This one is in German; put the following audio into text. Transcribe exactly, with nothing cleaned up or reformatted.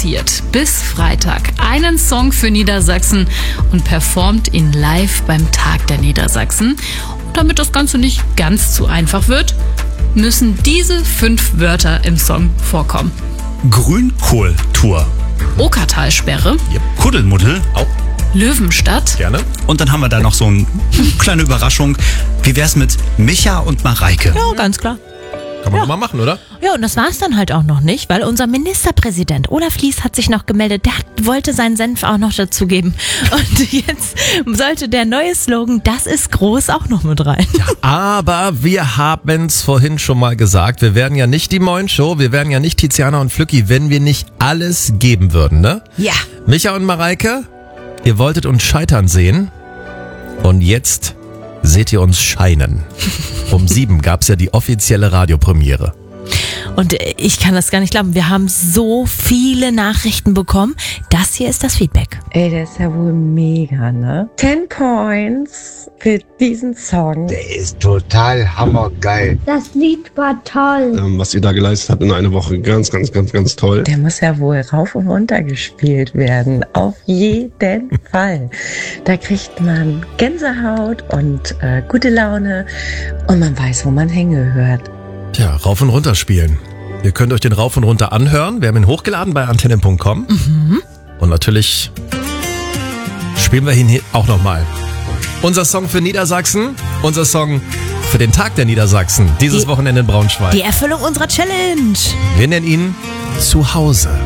produziert bis Freitag einen Song für Niedersachsen und performt ihn live beim Tag der Niedersachsen. Und damit das Ganze nicht ganz zu einfach wird, müssen diese fünf Wörter im Song vorkommen. Grünkohltour. Okertalsperre. Yep. Kuddelmuddel. Auch. Löwenstadt. Gerne. Und dann haben wir da noch so eine kleine Überraschung. Wie wär's mit Micha und Mareike? Ja, ganz klar. Kann man Ja. doch mal machen, oder? Ja, und das war's dann halt auch noch nicht, weil unser Ministerpräsident Olaf Lies hat sich noch gemeldet. Der hat, wollte seinen Senf auch noch dazugeben. Und jetzt sollte der neue Slogan, das ist groß, auch noch mit rein. Aber wir haben es vorhin schon mal gesagt, wir wären ja nicht die Moin Show, wir wären ja nicht Tiziana und Flücki, wenn wir nicht alles geben würden, ne? Ja. Micha und Mareike, ihr wolltet uns scheitern sehen und jetzt seht ihr uns scheinen. Um sieben gab's ja die offizielle Radiopremiere. Und ich kann das gar nicht glauben. Wir haben so viele Nachrichten bekommen. Das hier ist das Feedback. Ey, der ist ja wohl mega, ne? Ten Points für diesen Song. Der ist total hammergeil. Das Lied war toll. Ähm, was ihr da geleistet habt in einer Woche, ganz, ganz, ganz, ganz toll. Der muss ja wohl rauf und runter gespielt werden. Auf jeden Fall. Da kriegt man Gänsehaut und äh, gute Laune und man weiß, wo man hingehört. Tja, rauf und runter spielen. Ihr könnt euch den rauf und runter anhören. Wir haben ihn hochgeladen bei antenne punkt com. Mhm. Und natürlich spielen wir ihn hier auch nochmal. Unser Song für Niedersachsen, unser Song für den Tag der Niedersachsen, dieses Die- Wochenende in Braunschweig. Die Erfüllung unserer Challenge. Wir nennen ihn Zuhause.